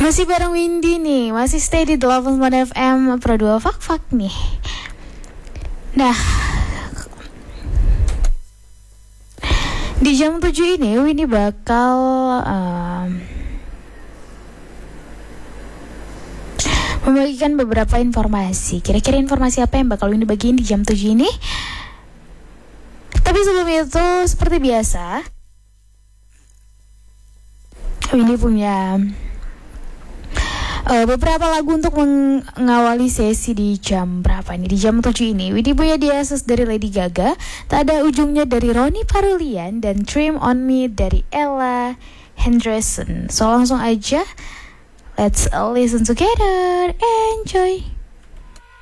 Masih bareng Windy nih, masih stay di 81 FM Pro 2 Fak nih. Nah, di jam 7 ini Windy bakal membagikan beberapa informasi. Kira-kira informasi apa yang bakal Windy bagiin di jam 7 ini? Tapi sebelum itu, seperti biasa, Windy punya beberapa lagu untuk mengawali sesi di jam berapa ini? Di jam 7 ini Windy punya Diasus dari Lady Gaga, Tak Ada Ujungnya dari Ronnie Parulian, dan Dream on Me dari Ella Henderson. So langsung aja, let's listen together, enjoy.